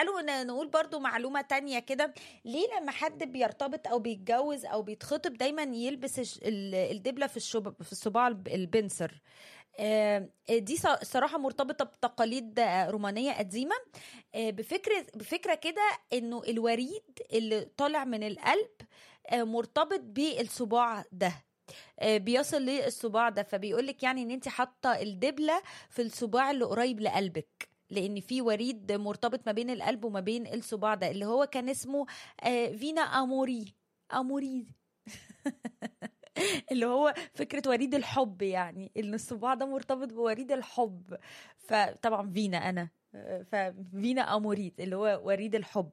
تعالوا نقول برضو معلومة تانية كده. ليه لما حد بيرتبط او بيتجوز او بيتخطب دايما يلبس الدبلة في الصباع البنسر؟ دي صراحة مرتبطة بتقاليد رومانية قديمة، بفكرة كده انه الوريد اللي طالع من القلب مرتبط بالصباع ده، بيصل للصباع ده، فبيقولك يعني ان انت حاطة الدبلة في الصباع اللي قريب لقلبك، لان في وريد مرتبط ما بين القلب وما بين الصباع ده اللي هو كان اسمه فينا اموري اللي هو فكرة وريد الحب، يعني ان الصباع ده مرتبط بوريد الحب. فطبعا فينا انا ففينا اموريت اللي هو وريد الحب.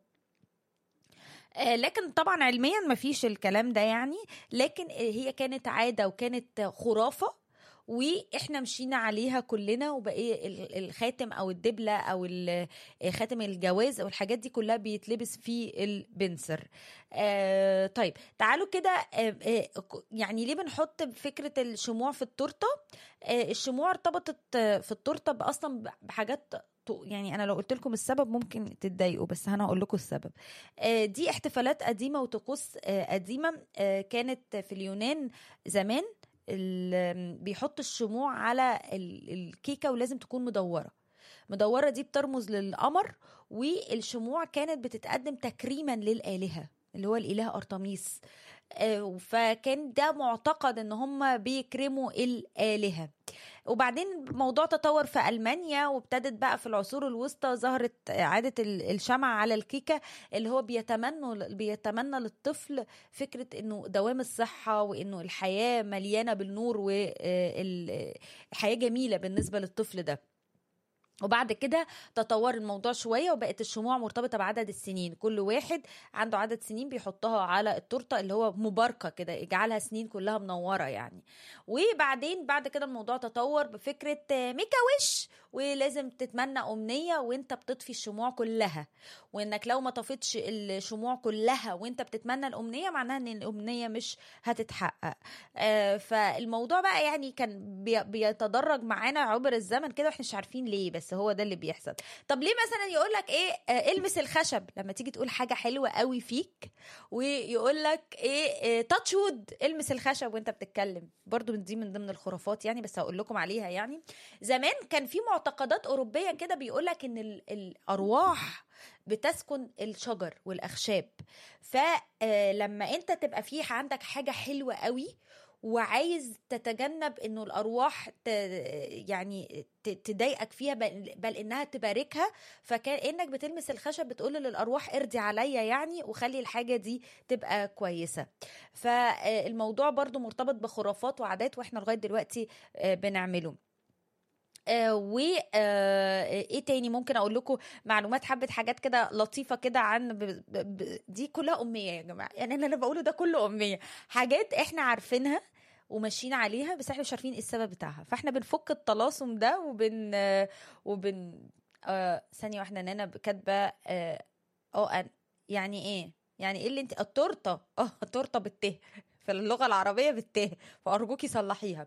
لكن طبعا علميا مفيش الكلام ده يعني، لكن هي كانت عادة وكانت خرافة، واحنا مشينا عليها كلنا، وبقى الخاتم او الدبلة او خاتم الجواز او الحاجات دي كلها بيتلبس في البنسر. طيب تعالوا كده، يعني ليه بنحط فكرة الشموع في التورتة؟ الشموع ارتبطت في التورتة اصلا بحاجات، يعني انا لو قلت لكم السبب ممكن تتضايقوا، بس انا هقول لكم السبب. دي احتفالات قديمة وطقوس قديمة كانت في اليونان زمان. بيحط الشموع على الكيكة، ولازم تكون مدورة، دي بترمز للقمر، والشموع كانت بتتقدم تكريما للآلهة اللي هو الإله أرطميس. فكان ده معتقد ان هم بيكرموا الآلهة. وبعدين الموضوع تطور في ألمانيا، وابتدت بقى في العصور الوسطى ظهرت عادة الشمع على الكيكة، اللي هو بيتمنى للطفل فكرة انه دوام الصحة، وانه الحياة مليانة بالنور، والحياة جميلة بالنسبة للطفل ده. وبعد كده تطور الموضوع شوية، وبقت الشموع مرتبطة بعدد السنين، كل واحد عنده عدد سنين بيحطها على التورتة اللي هو مباركة كده، يجعلها سنين كلها منورة يعني. وبعدين بعد كده الموضوع تطور بفكرة ميكا وش، ولازم تتمنى أمنية وانت بتطفي الشموع كلها، وانك لو ما طفتش الشموع كلها وانت بتتمنى الأمنية معناها ان الأمنية مش هتتحقق. فالموضوع بقى يعني كان بيتدرج معانا عبر الزمن كده، واحنا مش عارفين ليه، بس هو ده اللي بيحصل. طب ليه مثلا يقول لك ايه المس الخشب لما تيجي تقول حاجه حلوه قوي فيك، ويقول لك ايه تاتش وود، المس الخشب وانت بتتكلم؟ برضو دي من ضمن الخرافات يعني، بس هقول لكم عليها. يعني زمان كان في معتقدات اوروبيه كده بيقول لك ان الارواح بتسكن الشجر والاخشاب، فلما انت تبقى فيه عندك حاجه حلوه قوي وعايز تتجنب انه الارواح يعني تضايقك فيها، بل انها تباركها، فكان انك بتلمس الخشب بتقول للارواح ارضي عليا يعني، وخلي الحاجه دي تبقى كويسه. فالموضوع برضو مرتبط بخرافات وعادات، واحنا لغايه دلوقتي بنعمله. ايه تاني ممكن اقول لكم معلومات، حبه حاجات كده لطيفه كده عن دي كلها اميه يا جماعه، يعني اللي انا بقوله ده كله اميه، حاجات احنا عارفينها وماشيين عليها، بس احنا مش عارفين ايه السبب بتاعها، فاحنا بنفك الطلاسم ده وبن ثانيه واحده ان انا كاتبه يعني ايه، يعني ايه اللي انت التورته التورته بالته في اللغه العربيه بالته، فارجوكي صلحيها.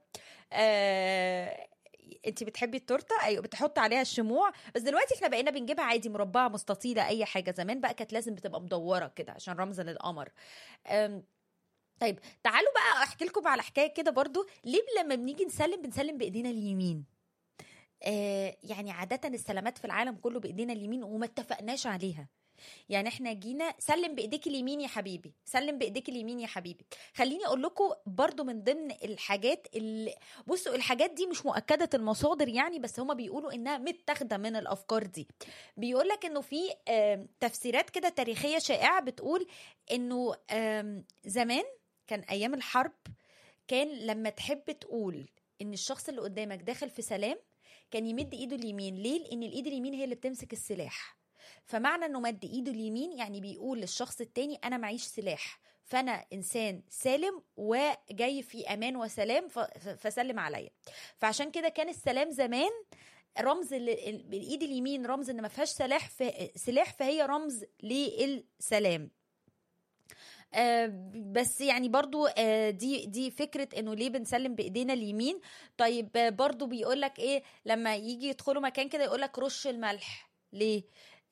انت بتحبي التورته؟ ايوه بتحط عليها الشموع، بس دلوقتي احنا بقينا بنجيبها عادي مربعه مستطيله اي حاجه، زمان بقى كانت لازم بتبقى مدوره كده عشان رمزا للقمر. طيب تعالوا بقى احكي لكم على حكايه كده برضو، ليه لما بنيجي بنسلم بايدينا اليمين؟ يعني عاده السلامات في العالم كله بايدينا اليمين وما اتفقناش عليها، يعني احنا جينا سلم بايديك اليمين يا حبيبي، سلم بايديك اليمين يا حبيبي. خليني اقول لكم برضو من ضمن الحاجات اللي بصوا، الحاجات دي مش مؤكدة المصادر يعني، بس هما بيقولوا انها متاخده من الافكار دي. بيقول لك انه في تفسيرات كده تاريخية شائعة بتقول انه زمان كان ايام الحرب، كان لما تحب تقول ان الشخص اللي قدامك داخل في سلام كان يمد ايده اليمين. ليه؟ لان الايد اليمين هي اللي بتمسك السلاح، فمعنى انه مد ايده اليمين يعني بيقول للشخص التاني انا معيش سلاح، فانا انسان سالم وجاي في امان وسلام، فسلم عليا. فعشان كده كان السلام زمان رمز بالايد اليمين، رمز ان ما فيهاش سلاح، فهي رمز للسلام. بس يعني برضو دي فكرة انه ليه بنسلم بايدينا اليمين. طيب برضو بيقولك ايه لما يجي يدخلوا مكان كده يقولك رش الملح، ليه؟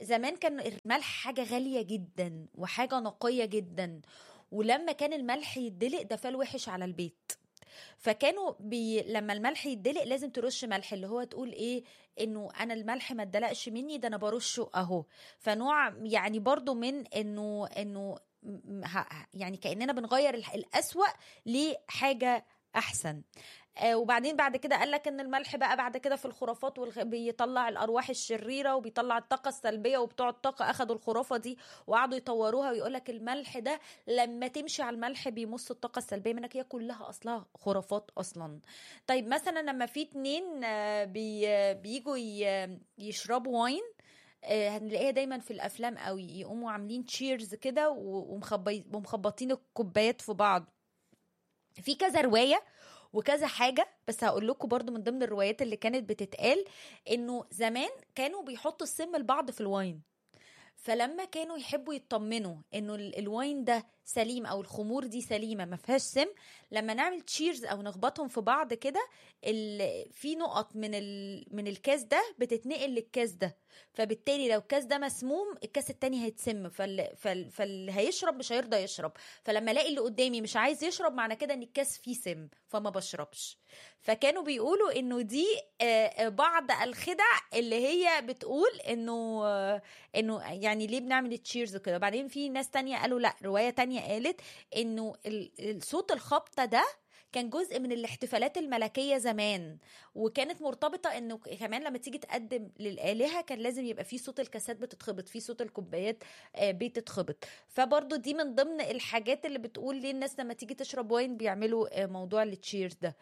زمان كان الملح حاجة غالية جدا وحاجة نقية جدا، ولما كان الملح يدلق ده فال وحش على البيت. فكانوا لما الملح يدلق لازم ترش ملح، اللي هو تقول ايه، انه انا الملح ما اتدلقش مني، ده انا برشه اهو. فنوع يعني برضو من انه يعني كأننا بنغير الأسوأ لحاجة احسن. وبعدين بعد كده قال لك ان الملح بقى بعد كده في الخرافات بيطلع الارواح الشريره وبيطلع الطاقه السلبيه، وبتوع الطاقه اخدوا الخرافه دي وقعدوا يطوروها، ويقول لك الملح ده لما تمشي على الملح بيمص الطاقه السلبيه منك. هي كلها اصلها خرافات اصلا. طيب مثلا لما في اتنين بيجوا يشربوا واين، هنلاقيها دايما في الافلام قوي، يقوموا عاملين تشيرز كده ومخبطين الكوبايات في بعض. في كذا روايه وكذا حاجة، بس هقول لكم برضو من ضمن الروايات اللي كانت بتتقال انه زمان كانوا بيحطوا السم لبعض في الواين. فلما كانوا يحبوا يطمنوا انه الواين ده سليم او الخمور دي سليمه ما فيهاش سم، لما نعمل تشيرز او نخبطهم في بعض كده، في نقط من الكاس ده بتتنقل للكاس ده، فبالتالي لو الكاس ده مسموم الكاس التاني هيتسم، فاللي هيشرب مش هيرضى يشرب. فلما الاقي اللي قدامي مش عايز يشرب معنى كده ان الكاس فيه سم فما بشربش. فكانوا بيقولوا انه دي بعض الخدع اللي هي بتقول انه يعني ليه بنعمل تشيرز وكده. بعدين في ناس تانية قالوا لا، رواية تانية قالت انه الصوت الخبطة ده كان جزء من الاحتفالات الملكية زمان، وكانت مرتبطة انه كمان لما تيجي تقدم للآلهة كان لازم يبقى في صوت الكاسات بتتخبط، في صوت الكوبايات بتتخبط. فبرضو دي من ضمن الحاجات اللي بتقول ليه الناس لما تيجي تشرب واين بيعملوا موضوع التشيرز ده.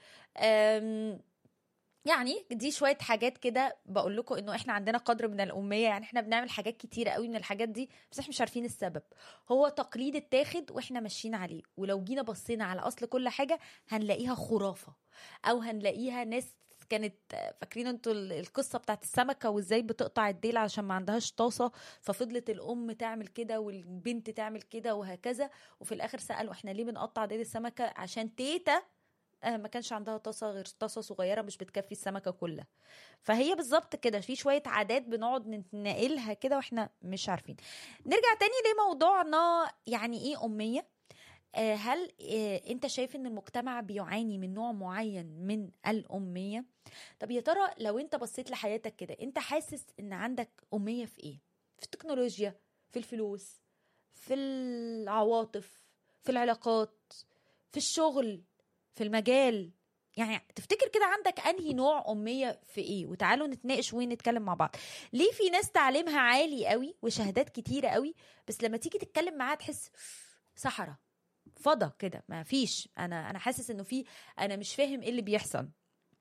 يعني دي شوية حاجات كده بقول لكم انه احنا عندنا قدر من الأمية، يعني احنا بنعمل حاجات كتيرة قوي من الحاجات دي بس احنا مش عارفين السبب. هو تقليد اتاخد واحنا ماشيين عليه، ولو جينا بصينا على اصل كل حاجة هنلاقيها خرافة، او هنلاقيها ناس كانت فاكرين انتوا القصه بتاعت السمكه وازاي بتقطع الديل عشان ما عندهاش طاسه، ففضلت الام تعمل كده والبنت تعمل كده وهكذا، وفي الاخر سالوا احنا ليه بنقطع ديل السمكه؟ عشان تيتا ما كانش عندها طاسه غير طاسه صغيره مش بتكفي السمكه كلها. فهي بالظبط كده، في شويه عادات بنقعد ننقلها كده واحنا مش عارفين. نرجع تاني لموضوعنا، يعني ايه اميه؟ هل انت شايف ان المجتمع بيعاني من نوع معين من الاميه؟ طب يا ترى لو انت بصيت لحياتك كده، انت حاسس ان عندك اميه في ايه؟ في التكنولوجيا، في الفلوس، في العواطف، في العلاقات، في الشغل، في المجال؟ يعني تفتكر كده عندك انهي نوع اميه في ايه؟ وتعالوا نتناقش ونتكلم مع بعض. ليه في ناس تعليمها عالي قوي وشهادات كتيره قوي بس لما تيجي تتكلم معاها تحس صحراء فضا كده، ما فيش، انا حاسس انه في، انا مش فاهم ايه اللي بيحصل.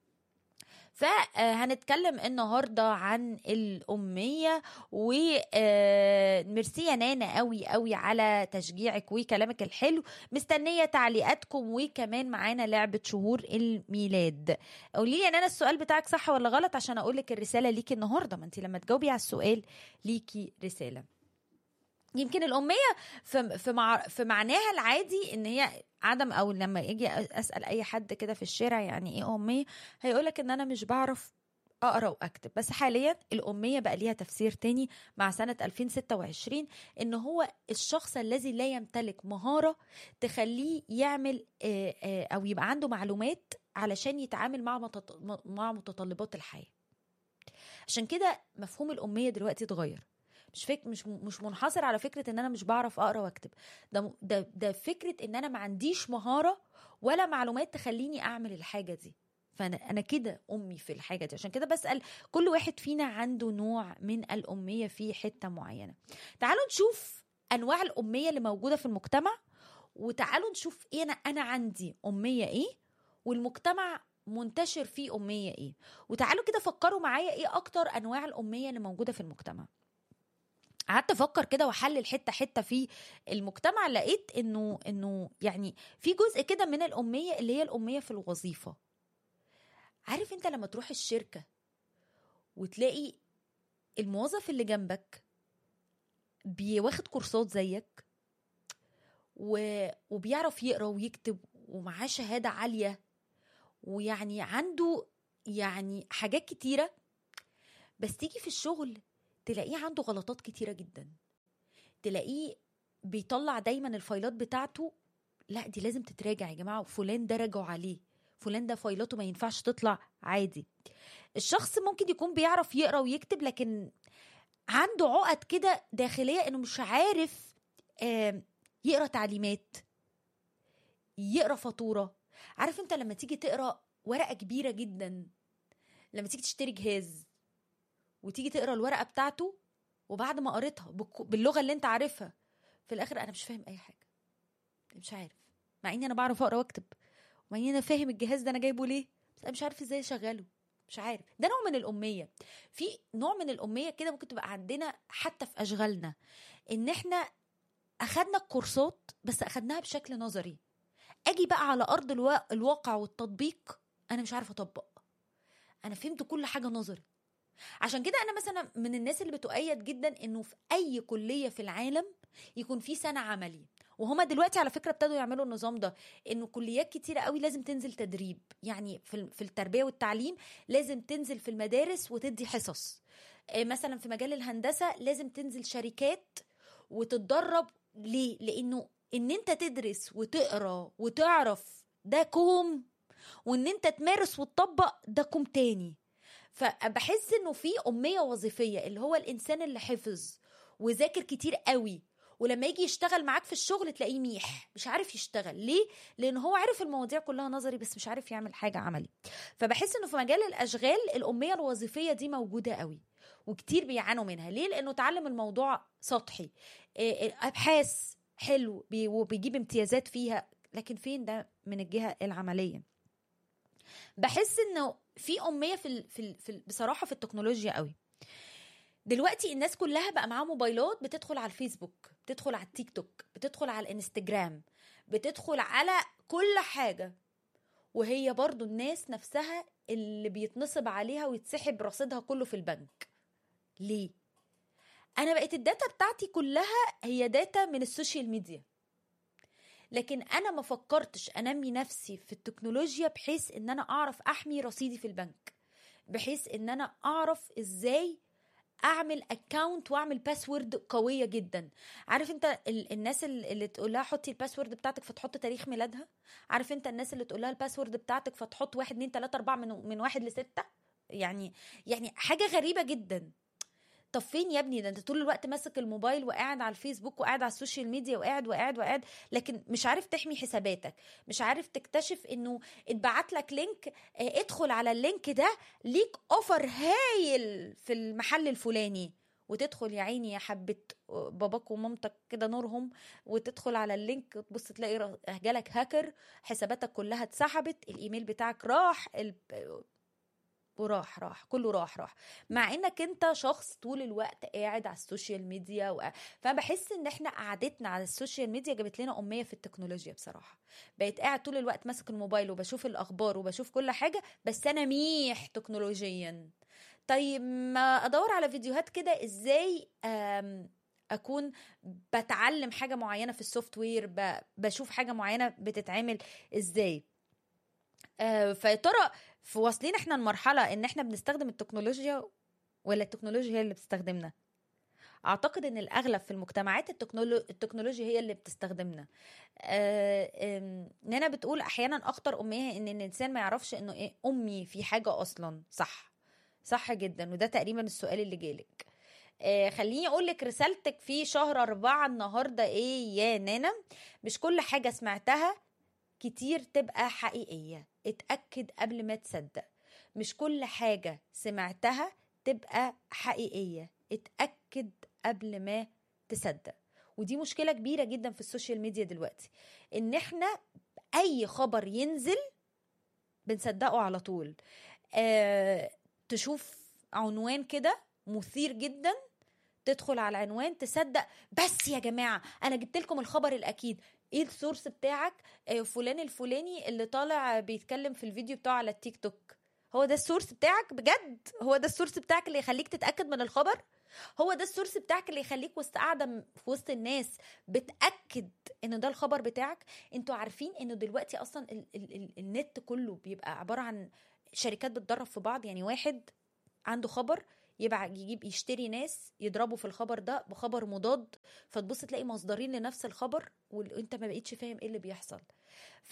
فهنتكلم النهارده عن الأمية، وميرسي يا نانا قوي قوي على تشجيعك وكلامك الحلو. مستنية تعليقاتكم، وكمان معانا لعبة شهور الميلاد. قولي لي يا نانا السؤال بتاعك صح ولا غلط عشان أقولك الرسالة ليكي النهاردة، ما انت لما تجاوبي على السؤال ليكي رسالة. يمكن الأمية في معناها العادي ان هي عدم، او لما اجي اسال اي حد كده في الشارع يعني ايه اميه، هيقولك ان انا مش بعرف اقرا واكتب. بس حاليا الاميه بقى ليها تفسير تاني مع سنه 2026، ان هو الشخص الذي لا يمتلك مهاره تخليه يعمل او يبقى عنده معلومات علشان يتعامل مع متطلبات الحياه. عشان كده مفهوم الاميه دلوقتي اتغير، مش منحصر على فكره ان انا مش بعرف اقرا واكتب، ده فكره ان انا ما عنديش مهاره ولا معلومات تخليني اعمل الحاجه دي. فانا كده امي في الحاجه دي. عشان كده بسال كل واحد فينا عنده نوع من الاميه في حته معينه. تعالوا نشوف انواع الاميه اللي موجوده في المجتمع، وتعالوا نشوف ايه انا عندي اميه ايه، والمجتمع منتشر فيه اميه ايه. وتعالوا كده فكروا معايا ايه اكتر انواع الاميه اللي موجوده في المجتمع. قعدت افكر كده واحلل حته حته في المجتمع، لقيت انه يعني في جزء كده من الاميه اللي هي الاميه في الوظيفه. عارف انت لما تروح الشركه وتلاقي الموظف اللي جنبك بيواخد كورسات زيك وبيعرف يقرا ويكتب ومعاه شهاده عاليه، ويعني عنده يعني حاجات كتيره، بس تيجي في الشغل تلاقيه عنده غلطات كتيرة جدا، تلاقيه بيطلع دايما الفايلات بتاعته، لا دي لازم تتراجع يا جماعة، وفلان ده راجعوا عليه، فلان ده فايلاته ما ينفعش تطلع عادي. الشخص ممكن يكون بيعرف يقرأ ويكتب، لكن عنده عقد كده داخلية انه مش عارف يقرأ تعليمات، يقرأ فاتورة. عارف انت لما تيجي تقرأ ورقة كبيرة جدا، لما تيجي تشتري جهاز وتيجي تقرأ الورقة بتاعته، وبعد ما قريتها باللغة اللي انت عارفها، في الاخر انا مش فاهم اي حاجة، مش عارف، مع اني انا بعرف اقرأ واكتب، ومع اني انا فاهم الجهاز ده انا جايبه ليه، بس انا مش عارف ازاي اشغله، مش عارف. ده نوع من الأمية. في نوع من الأمية كده ممكن تبقى عندنا حتى في أشغالنا، ان احنا اخدنا الكورسات بس اخدناها بشكل نظري، اجي بقى على ارض الواقع والتطبيق انا مش عارفه اطبق، انا فهمت كل حاجه نظري. عشان كده انا مثلا من الناس اللي بتؤيد جدا انه في اي كليه في العالم يكون في سنه عملي، وهما دلوقتي على فكره ابتدوا يعملوا النظام ده، انه كليات كتيره قوي لازم تنزل تدريب، يعني في التربيه والتعليم لازم تنزل في المدارس وتدي حصص، مثلا في مجال الهندسه لازم تنزل شركات وتتدرب. ليه؟ لانه ان انت تدرس وتقرا وتعرف ده كوم، وان انت تمارس وتطبق ده كوم تاني. فبحس انه في أمية وظيفية، اللي هو الانسان اللي حفظ وذاكر كتير قوي، ولما يجي يشتغل معاك في الشغل تلاقيه ميح مش عارف يشتغل. ليه؟ لان هو عارف المواضيع كلها نظري بس مش عارف يعمل حاجة عملي. فبحس انه في مجال الاشغال الأمية الوظيفية دي موجودة قوي، وكتير بيعانوا منها. ليه؟ لانه تعلم الموضوع سطحي، ابحاث حلو وبيجيب امتيازات فيها، لكن فين ده من الجهة العملية؟ بحس انه في أمية بصراحة في التكنولوجيا قوي. دلوقتي الناس كلها بقى معاها موبايلات، بتدخل على الفيسبوك، بتدخل على التيك توك، بتدخل على الانستجرام، بتدخل على كل حاجة، وهي برضو الناس نفسها اللي بيتنصب عليها ويتسحب رصيدها كله في البنك. ليه؟ انا بقيت الداتا بتاعتي كلها هي داتا من السوشيال ميديا، لكن انا ما فكرتش انمي نفسي في التكنولوجيا بحيث ان انا اعرف احمي رصيدي في البنك، بحيث ان انا اعرف ازاي اعمل اكاونت واعمل باسورد قويه جدا. عارف انت الناس اللي تقول لها حطي الباسورد بتاعتك فتحط تاريخ ميلادها؟ عارف انت الناس اللي تقول لها الباسورد بتاعتك فتحط 1 2 3 4 من 1 ل6؟ يعني حاجه غريبه جدا. طب فين يا ابني؟ ده انت طول الوقت ماسك الموبايل وقاعد على الفيسبوك وقاعد على السوشيال ميديا وقاعد، لكن مش عارف تحمي حساباتك، مش عارف تكتشف انه اتبعت لك لينك، ادخل على اللينك ده ليك اوفر هايل في المحل الفلاني، وتدخل يا عيني يا حبة باباك ومامتك كده نورهم، وتدخل على اللينك تبص تلاقي جالك هاكر، حساباتك كلها اتسحبت، الايميل بتاعك راح، وراح كله راح، مع انك انت شخص طول الوقت قاعد على السوشيال ميديا فبحس ان احنا قعدتنا على السوشيال ميديا جابت لنا أمية في التكنولوجيا بصراحة. بقيت قاعد طول الوقت ماسك الموبايل وبشوف الاخبار وبشوف كل حاجة، بس انا ميح تكنولوجيا. طيب ما ادور على فيديوهات كده ازاي اكون بتعلم حاجة معينة في السوفت وير، بشوف حاجة معينة بتتعمل ازاي. فيا ترى في واصلين احنا المرحلة ان احنا بنستخدم التكنولوجيا ولا التكنولوجيا هي اللي بتستخدمنا؟ اعتقد ان الاغلب في المجتمعات التكنولوجيا هي اللي بتستخدمنا. نانا بتقول احيانا اخطر امية ان الانسان ما يعرفش انه ايه امي في حاجة اصلا. صح جدا، وده تقريبا السؤال اللي جالك. خليني اقول لك رسالتك في شهر 4 النهاردة ايه يا نانا. مش كل حاجة سمعتها كتير تبقى حقيقية، اتأكد قبل ما تصدق. مش كل حاجة سمعتها تبقى حقيقية، اتأكد قبل ما تصدق. ودي مشكلة كبيرة جدا في السوشيال ميديا دلوقتي، ان احنا اي خبر ينزل بنصدقه على طول. تشوف عنوان كده مثير جدا، تدخل على العنوان تصدق. بس يا جماعة أنا جبت لكم الخبر الأكيد. ايه السورس بتاعك؟ فلان الفلاني اللي طالع بيتكلم في الفيديو بتاعه على التيك توك. هو ده السورس بتاعك بجد؟ هو ده السورس بتاعك اللي يخليك تتأكد من الخبر؟ هو ده السورس بتاعك اللي يخليك وسط قاعدة في وسط الناس بتأكد ان ده الخبر بتاعك؟ انتوا عارفين انه دلوقتي اصلا النت كله بيبقى عبارة عن شركات بتدرب في بعض. يعني واحد عنده خبر يجيب يشتري ناس يضربوا في الخبر ده بخبر مضاد، فتبص تلاقي مصدرين لنفس الخبر وانت ما بقيتش فاهم ايه اللي بيحصل. ف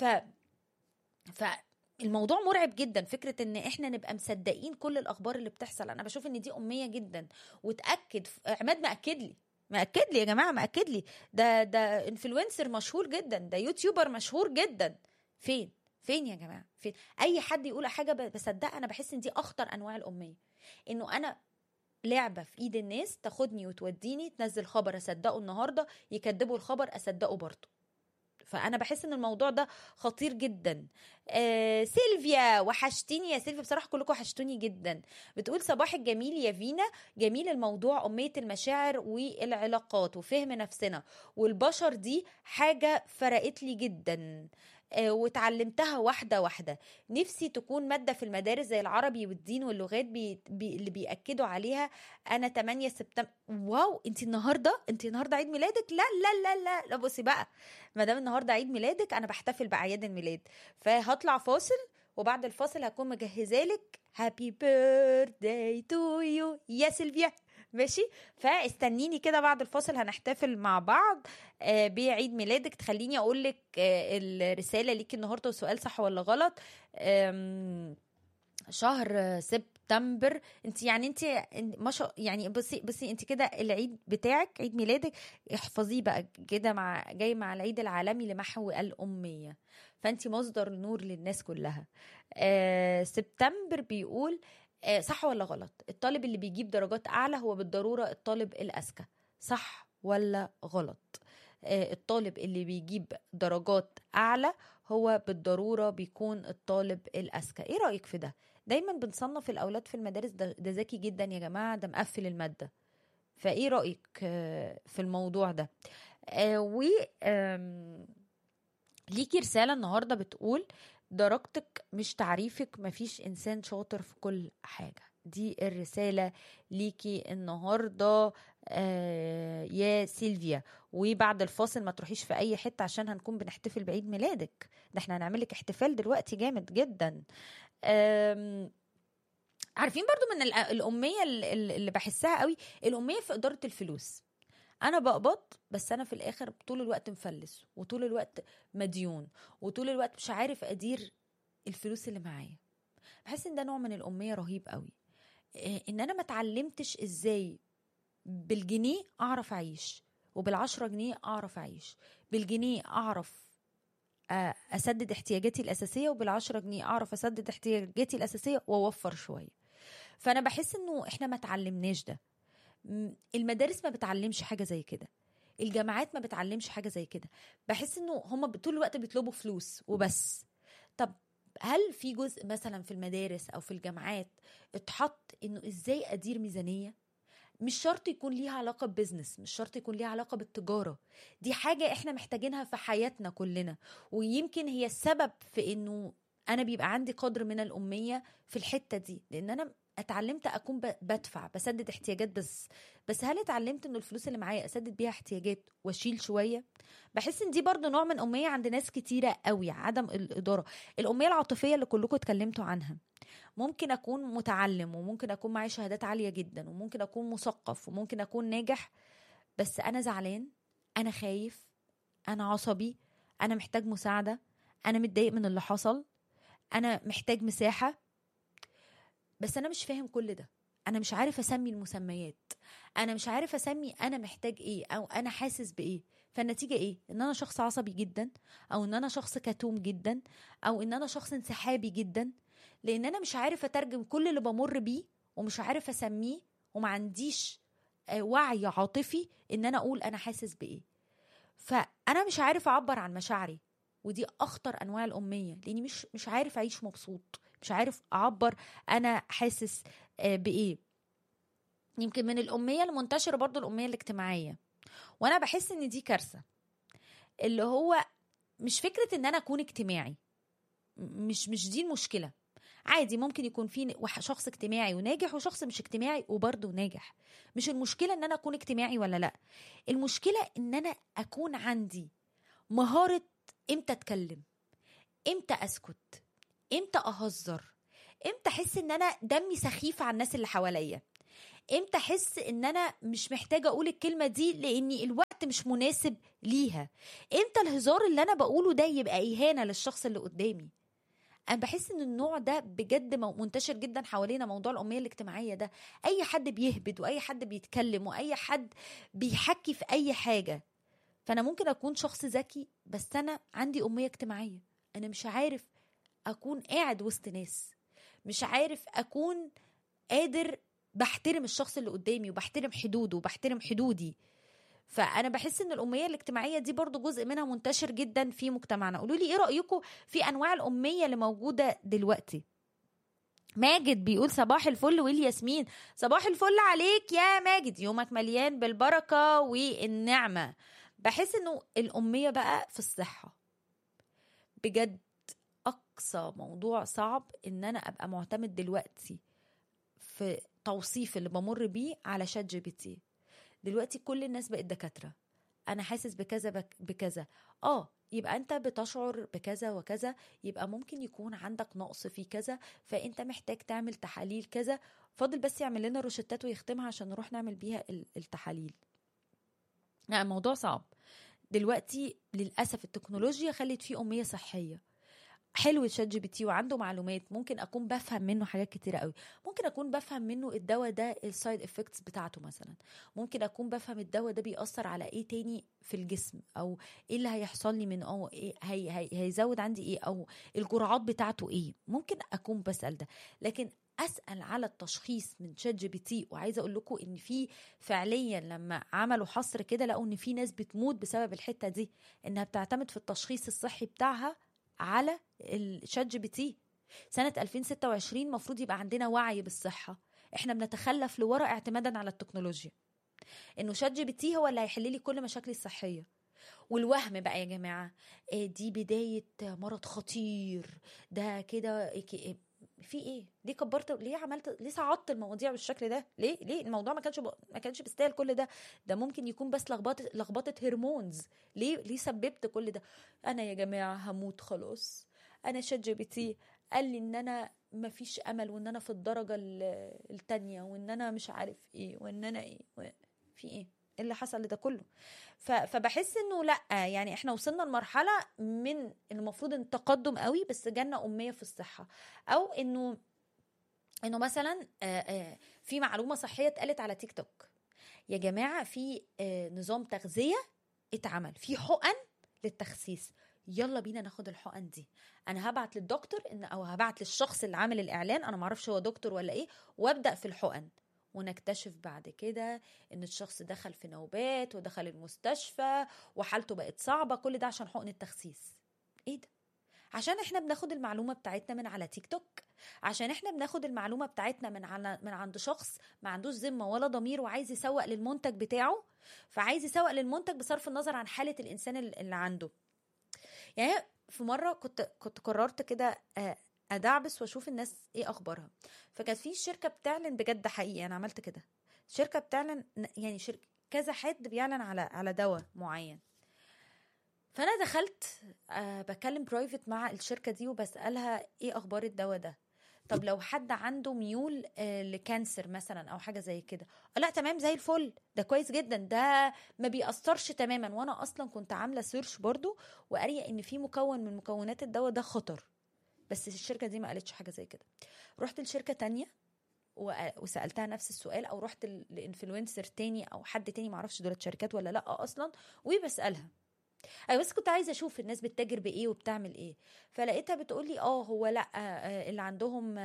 الموضوع مرعب جدا، فكرة ان احنا نبقى مصدقين كل الاخبار اللي بتحصل. انا بشوف ان دي امية جدا. وتأكد عماد مأكد لي يا جماعة، مأكد لي ده انفلونسر مشهور جدا، ده يوتيوبر مشهور جدا. فين يا جماعة؟ فين اي حد يقول حاجة بصدقها؟ انا بحس ان دي اخطر انواع الامية، انه انا لعبة في ايد الناس تاخدني وتوديني، تنزل خبر اصدقه النهاردة، يكذبوا الخبر اصدقه برضه. فانا بحس ان الموضوع ده خطير جدا. سيلفيا، وحشتيني يا سيلفيا، بصراحه كلكم وحشتوني جدا. بتقول صباح الجميل يا فينا، جميل الموضوع، اميه المشاعر والعلاقات وفهم نفسنا والبشر، دي حاجه فرقت لي جدا. وتعلمتها واحدة واحدة. نفسي تكون مادة في المدارس زي العربي والدين واللغات اللي بيأكدوا عليها. أنا 8 سبتمبر. واو، انت النهاردة عيد ميلادك؟ لا لا لا لا لا، بصي بقى، ما دام النهارده عيد ميلادك انا بحتفل باعياد الميلاد، فهطلع فاصل، وبعد الفاصل هكون مجهزه لك هابي بيرثداي تو يو يا سيلفيا. ماشي، فاستنيني كده بعد الفاصل هنحتفل مع بعض بعيد ميلادك. تخليني اقول لك الرساله ليكي النهارده، وسؤال صح ولا غلط. شهر سبتمبر، انت يعني بصي انت كده العيد بتاعك، عيد ميلادك احفظيه بقى كده، جاي مع العيد العالمي لمحو الأمية، فانت مصدر نور للناس كلها. سبتمبر بيقول صح ولا غلط؟ الطالب اللي بيجيب درجات أعلى هو بالضرورة الطالب الأذكى، صح ولا غلط؟ الطالب اللي بيجيب درجات أعلى هو بالضرورة بيكون الطالب الأذكى. ايه رأيك في ده؟ دايما بنصنف الأولاد في المدارس، ده ذكي جدا يا جماعة، ده مقفل المادة. فايه رأيك في الموضوع ده؟ و ليكي رسالة النهاردة بتقول درجتك مش تعريفك، مفيش إنسان شاطر في كل حاجة. دي الرسالة ليكي النهاردة يا سيلفيا. وبعد الفاصل ما تروحيش في أي حتة عشان هنكون بنحتفل بعيد ميلادك، ده احنا هنعملك احتفال دلوقتي جامد جدا. عارفين برضو من الأمية اللي بحسها قوي، الأمية في إدارة الفلوس. انا بقبض بس انا في الاخر طول الوقت مفلس، وطول الوقت مديون، وطول الوقت مش عارف ادير الفلوس اللي معايا. بحس ان ده نوع من الاميه رهيب قوي. ان انا ما اتعلمتش ازاي بالجنيه اعرف اعيش، وبال10 جنيه اعرف اعيش. بالجنيه اعرف اسدد احتياجاتي الاساسيه، وبال10 جنيه اعرف اسدد احتياجاتي الاساسيه واوفر شويه. فانا بحس انه احنا ما اتعلمناش ده. المدارس ما بتعلمش حاجة زي كده، الجامعات ما بتعلمش حاجة زي كده. بحس انه هم طول الوقت بيطلبوا فلوس وبس. طب هل في جزء مثلا في المدارس او في الجامعات اتحط انه ازاي ادير ميزانية؟ مش شرط يكون ليها علاقة ببزنس، مش شرط يكون ليها علاقة بالتجارة. دي حاجة احنا محتاجينها في حياتنا كلنا، ويمكن هي السبب في انه انا بيبقى عندي قدر من الأمية في الحتة دي، لان انا اتعلمت اكون بدفع بسدد احتياجات بس هل اتعلمت ان الفلوس اللي معايا اسدد بيها احتياجات واشيل شوية؟ بحس ان دي برضو نوع من أمية عند ناس كتيرة قوي، عدم الإدارة. الأمية العاطفية اللي كلكم اتكلمتوا عنها. ممكن أكون متعلم، وممكن أكون معي شهادات عالية جدا، وممكن أكون مثقف، وممكن أكون ناجح، بس أنا زعلان، أنا خايف، أنا عصبي، أنا محتاج مساعدة، أنا متضايق من اللي حصل، أنا محتاج مساحة. بس أنا مش فاهم كل ده، أنا مش عارف أسمي المسميات، أنا مش عارف أسمي أنا محتاج إيه أو أنا حاسس بإيه. فالنتيجة إيه؟ إن أنا شخص عصبي جدا، أو إن أنا شخص كتوم جدا، أو إن أنا شخص انسحابي جدا، لأن أنا مش عارف أترجم كل اللي بمر بيه، ومش عارف أسميه، وما عنديش وعي عاطفي إن أنا أقول أنا حاسس بإيه. فأنا مش عارف أعبر عن مشاعري، ودي أخطر أنواع الأمية، لأني مش عارف أعيش مبسوط، مش عارف أعبر أنا حاسس بإيه. يمكن من الأمية المنتشرة برضو الأمية الاجتماعية، وأنا بحس إن دي كارثة. اللي هو مش فكرة إن أنا أكون اجتماعي، مش دي المشكلة. عادي ممكن يكون في شخص اجتماعي وناجح، وشخص مش اجتماعي وبرضه ناجح. مش المشكلة ان انا اكون اجتماعي ولا لا، المشكلة ان انا اكون عندي مهارة امتى اتكلم، امتى اسكت، امتى اهزر، امتى احس ان انا دمي سخيف على الناس اللي حواليا، امتى احس ان انا مش محتاجه اقول الكلمه دي لاني الوقت مش مناسب ليها. امتى الهزار اللي انا بقوله ده يبقى اهانه للشخص اللي قدامي. انا بحس ان النوع ده بجد منتشر جدا حوالينا، موضوع الاميه الاجتماعيه ده. اي حد بيهبد واي حد بيتكلم واي حد بيحكي في اي حاجه. فانا ممكن اكون شخص ذكي بس انا عندي اميه اجتماعيه، انا مش عارف اكون قاعد وسط ناس، مش عارف اكون قادر بحترم الشخص اللي قدامي وبحترم حدوده وبحترم حدودي. فانا بحس ان الاميه الاجتماعيه دي برضو جزء منها منتشر جدا في مجتمعنا. قولوا لي ايه رايكم في انواع الاميه اللي موجوده دلوقتي. ماجد بيقول صباح الفل والياسمين. صباح الفل عليك يا ماجد، يومك مليان بالبركه والنعمه. بحس انه الاميه بقى في الصحه بجد اقصى موضوع صعب ان انا ابقى معتمد دلوقتي في توصيف اللي بمر بيه على شات جي بي تي. دلوقتي كل الناس بقت دكاترة. أنا حاسس بكذا بكذا. يبقى أنت بتشعر بكذا وكذا، يبقى ممكن يكون عندك نقص في كذا، فأنت محتاج تعمل تحاليل كذا. فاضل بس يعمل لنا روشتات ويختمها عشان نروح نعمل بيها التحاليل. لا، الموضوع صعب دلوقتي للأسف. التكنولوجيا خلت فيه أمية صحية. حلو شات جي بي تي وعنده معلومات، ممكن اكون بفهم منه حاجات كتيره قوي. ممكن اكون بفهم منه الدواء ده السايد افكتس بتاعته مثلا، ممكن اكون بفهم الدواء ده بيأثر على ايه تاني في الجسم، او ايه اللي هيحصل لي من ايه هيزود عندي ايه، او الجرعات بتاعته ايه. ممكن اكون بسأل ده، لكن اسال على التشخيص من شات جي بي تي. وعايزه اقول لكم ان في فعليا لما عملوا حصر كده لقوا ان في ناس بتموت بسبب الحته دي، انها بتعتمد في التشخيص الصحي بتاعها على الشات جي بي تي. سنة 2026 مفروض يبقى عندنا وعي بالصحة. احنا بنتخلف لورا اعتمادا على التكنولوجيا، انه شات جي بي تي هو اللي هيحل لي كل مشاكلي الصحية. والوهم بقى يا جماعة، دي بداية مرض خطير، ده كده في ايه؟ ليه كبرت؟ ليه عملت؟ ليه صعدت المواضيع بالشكل ده؟ ليه الموضوع ما كانش بيستاهل كل ده؟ ده ممكن يكون بس لخبطه هرمونز. ليه سببت كل ده؟ انا يا جماعه هموت خلاص. انا شات جي بي تي قال لي ان انا ما فيش امل، وان انا في الدرجه التانية، وان انا مش عارف ايه، وان انا ايه في ايه اللي حصل لده كله. فبحس انه لا، يعني احنا وصلنا لمرحله من المفروض ان تقدم قوي، بس جالنا اميه في الصحه. او انه مثلا في معلومه صحيه اتقالت على تيك توك. يا جماعه في نظام تغذيه اتعمل في حقن للتخسيس، يلا بينا ناخد الحقن دي. انا هبعت للدكتور او هبعت للشخص اللي عامل الاعلان، انا معرفش هو دكتور ولا ايه، وابدا في الحقن. ونكتشف بعد كده ان الشخص دخل في نوبات ودخل المستشفى وحالته بقت صعبة. كل ده عشان حقن التخسيس. ايه ده؟ عشان احنا بناخد المعلومة بتاعتنا من على تيك توك، عشان احنا بناخد المعلومة بتاعتنا من عند شخص ما عندوش ذمة ولا ضمير وعايز يسوق للمنتج بتاعه. فعايز يسوق للمنتج بصرف النظر عن حالة الانسان اللي عنده. يعني في مرة كنت قررت كده ادعبس واشوف الناس ايه اخبارها. فكانت في شركه بتعلن، بجد حقيقي انا عملت كده، شركه بتعلن، يعني كذا حد بيعلن على دواء معين. فانا دخلت بكلم برايفت مع الشركه دي وبسالها ايه اخبار الدواء ده. طب لو حد عنده ميول لكانسر مثلا او حاجه زي كده، لا تمام زي الفل، ده كويس جدا، ده ما بيأثرش تماما. وانا اصلا كنت عامله سيرش برضو وقاريه ان في مكون من مكونات الدواء ده خطر، بس الشركة دي ما قالتش حاجة زي كده. رحت لشركة تانية وسألتها نفس السؤال، او رحت لإنفلونسر تاني او حد تاني، معرفش دولت شركات ولا لا اصلا، وبسألها. اي بس كنت عايزة اشوف الناس بتتاجر بايه وبتعمل ايه. فلقيتها بتقولي هو لا، اللي عندهم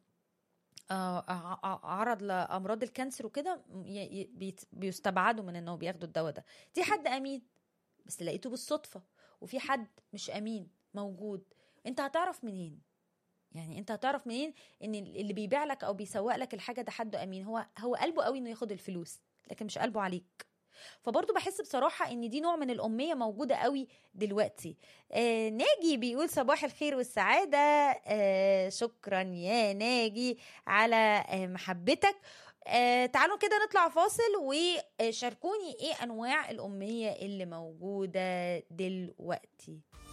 عرض لأمراض الكانسر وكده بيستبعدوا من انه بياخدوا الدواء ده. دي حد امين بس لقيته بالصدفة، وفي حد مش امين موجود. انت هتعرف منين؟ يعني انت هتعرف منين ان اللي بيبيع لك او بيسوق لك الحاجه ده حد امين؟ هو قلبه قوي انه ياخد الفلوس، لكن مش قلبه عليك. فبرضه بحس بصراحه ان دي نوع من الاميه موجوده قوي دلوقتي. ناجي بيقول صباح الخير والسعاده. شكرا يا ناجي على محبتك. تعالوا كده نطلع فاصل وشاركوني ايه انواع الاميه اللي موجوده دلوقتي.